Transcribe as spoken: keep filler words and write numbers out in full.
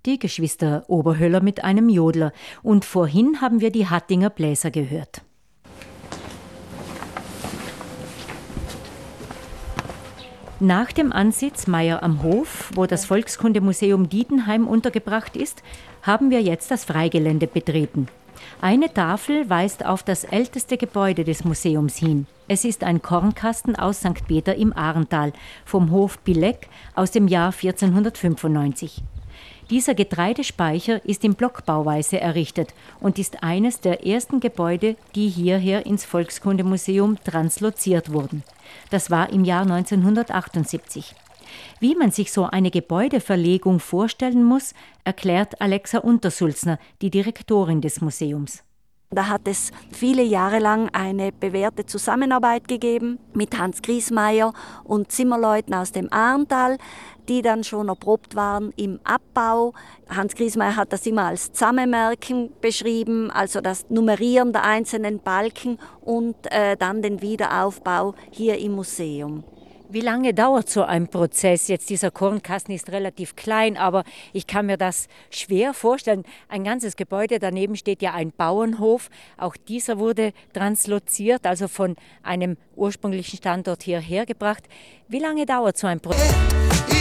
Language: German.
Die Geschwister Oberhöller mit einem Jodler. Und vorhin haben wir die Hattinger Bläser gehört. Nach dem Ansitz Meier am Hof, wo das Volkskundemuseum Diedenheim untergebracht ist, haben wir jetzt das Freigelände betreten. Eine Tafel weist auf das älteste Gebäude des Museums hin. Es ist ein Kornkasten aus Sankt Peter im Ahrental vom Hof Bileck aus dem Jahr vierzehnhundertfünfundneunzig. Dieser Getreidespeicher ist in Blockbauweise errichtet und ist eines der ersten Gebäude, die hierher ins Volkskundemuseum transloziert wurden. Das war im Jahr neunzehnhundertachtundsiebzig. Wie man sich so eine Gebäudeverlegung vorstellen muss, erklärt Alexa Untersulzner, die Direktorin des Museums. Da hat es viele Jahre lang eine bewährte Zusammenarbeit gegeben mit Hans Griesmeier und Zimmerleuten aus dem Ahrental, die dann schon erprobt waren im Abbau. Hans Griesmeier hat das immer als Zusammenmerken beschrieben, also das Nummerieren der einzelnen Balken und äh, dann den Wiederaufbau hier im Museum. Wie lange dauert so ein Prozess? Jetzt dieser Kornkasten ist relativ klein, aber ich kann mir das schwer vorstellen. Ein ganzes Gebäude, daneben steht ja ein Bauernhof. Auch dieser wurde transloziert, also von einem ursprünglichen Standort hierher gebracht. Wie lange dauert so ein Prozess?